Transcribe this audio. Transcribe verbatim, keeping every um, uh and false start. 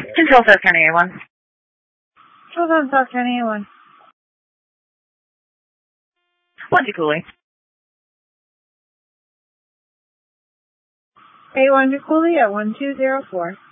Control South County A one. Control South County A one. One to Cooley. A one to Cooley at one two zero four.